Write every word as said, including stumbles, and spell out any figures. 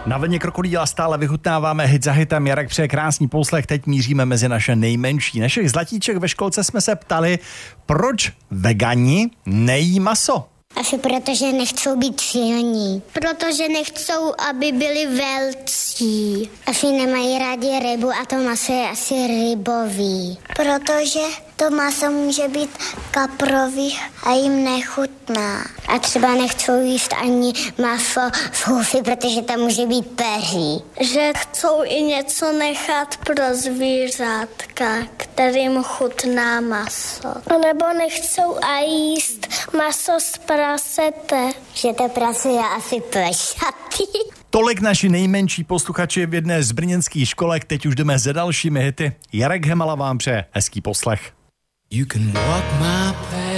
Na vlně Krokodýla stále vychutnáváme hit za hitem. Jarek přeje krásný poslech, teď míříme mezi naše nejmenší. Našich zlatíček ve školce jsme se ptali, proč vegani nejí maso? Asi protože nechcou být silní. Protože nechcou, aby byli velcí. Asi nemají rádi rybu a to maso je asi rybový. Protože to maso může být kaprový a jim nechutná. A třeba nechcou jíst ani maso z husy, protože tam může být peří. Že chcou i něco nechat pro zvířátka, kterým chutná maso. A nebo nechcou a jíst maso z prasete. Že to prase je asi plešatý. Tolik naši nejmenší posluchači v jedné z brněnských školek, teď už jdeme za dalšími hity. Jarek Hemala vám přeje hezký poslech. You can walk my path.